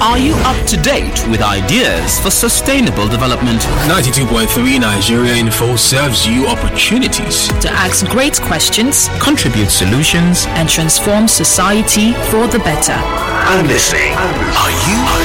Are you up to date with ideas for sustainable development? 92.3 Nigeria Info serves you opportunities to ask great questions, contribute solutions, and transform society for the better. I'm listening. Are you?